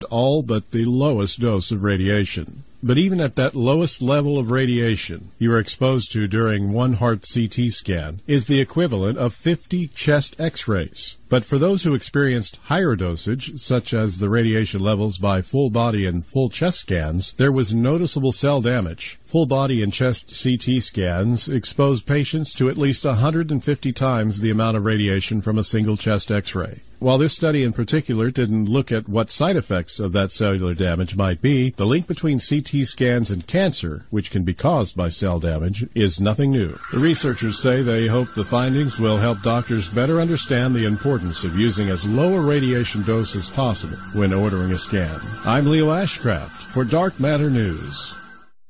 all but the lowest dose of radiation. But even at that lowest level of radiation you are exposed to during one heart CT scan is the equivalent of 50 chest X-rays. But for those who experienced higher dosage, such as the radiation levels by full body and full chest scans, there was noticeable cell damage. Full body and chest CT scans exposed patients to at least 150 times the amount of radiation from a single chest X-ray. While this study in particular didn't look at what side effects of that cellular damage might be, the link between CT scans and cancer, which can be caused by cell damage, is nothing new. The researchers say they hope the findings will help doctors better understand the importance of using as low a radiation dose as possible when ordering a scan. I'm Leo Ashcraft for Dark Matter News.